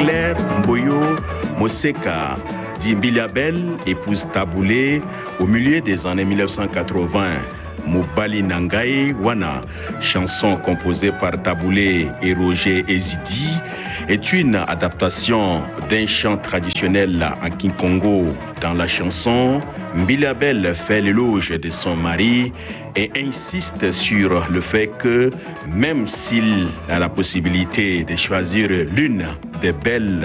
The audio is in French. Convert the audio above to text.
Claire Mboyo Moseka, dit Mbiliabel, épouse Taboulé, au milieu des années 1980. Mobali Nangae Wana, chanson composée par Taboulé et Roger Ezidi, est une adaptation d'un chant traditionnel en Kikongo. Dans la chanson, Mbiliabel fait l'éloge de son mari et insiste sur le fait que même s'il a la possibilité de choisir l'une des belles